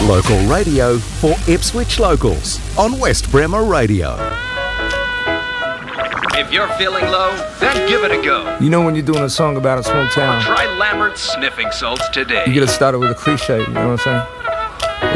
Local radio for Ipswich locals on West Bremer Radio. If you're feeling low, then give it a go. You know when you're doing a song about a small town, Try Lambert's sniffing salts today. you gotta start it with a cliche, you know what I'm saying?